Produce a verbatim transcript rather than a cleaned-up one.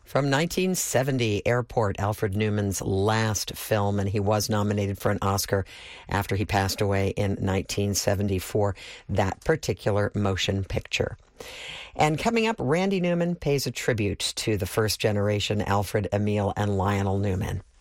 From nineteen seventy, Airport, Alfred Newman's last film, and he was nominated for an Oscar after he passed away in nineteen seventy for that particular motion picture. And coming up, Randy Newman pays a tribute to the first generation, Alfred, Emil, and Lionel Newman.